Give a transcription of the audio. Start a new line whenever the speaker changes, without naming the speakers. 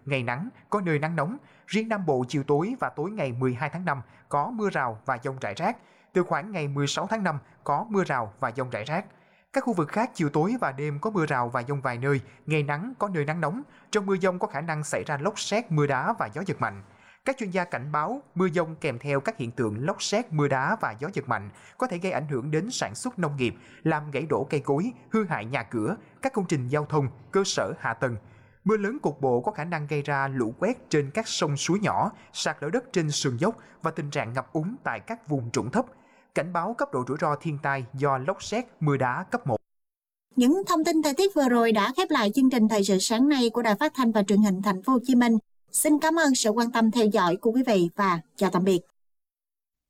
ngày nắng, có nơi nắng nóng. Riêng Nam Bộ chiều tối và tối ngày 12 tháng 5 có mưa rào và dông rải rác. Từ khoảng ngày 16 tháng 5 có mưa rào và dông rải rác. Các khu vực khác chiều tối và đêm có mưa rào và dông vài nơi, ngày nắng, có nơi nắng nóng. Trong mưa dông có khả năng xảy ra lốc sét, mưa đá và gió giật mạnh. Các chuyên gia cảnh báo mưa dông kèm theo các hiện tượng lốc sét, mưa đá và gió giật mạnh có thể gây ảnh hưởng đến sản xuất nông nghiệp, làm gãy đổ cây cối, hư hại nhà cửa, các công trình giao thông, cơ sở hạ tầng. Mưa lớn cục bộ có khả năng gây ra lũ quét trên các sông suối nhỏ, sạt lở đất trên sườn dốc và tình trạng ngập úng tại các vùng trũng thấp. Cảnh báo cấp độ rủi ro thiên tai do lốc sét, mưa đá cấp 1.
Những thông tin thời tiết vừa rồi đã khép lại chương trình Thời sự sáng nay của Đài Phát thanh và Truyền hình Thành phố Hồ Chí Minh. Xin cảm ơn sự quan tâm theo dõi của quý vị và chào tạm biệt.